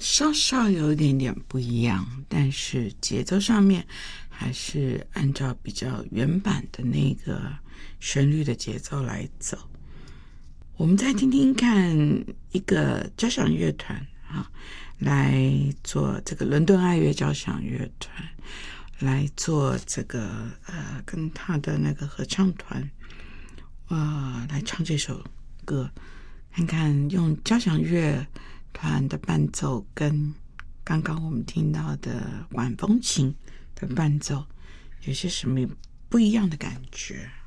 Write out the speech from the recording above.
稍稍有一点点不一样，但是节奏上面还是按照比较原版的那个旋律的节奏来走。我们再听听看一个交响乐团来做这个伦敦爱乐交响乐团来做这个跟他的那个合唱团来唱这首歌，看看用交响乐团的伴奏跟刚刚我们听到的管风琴的伴奏有些什么不一样的感觉。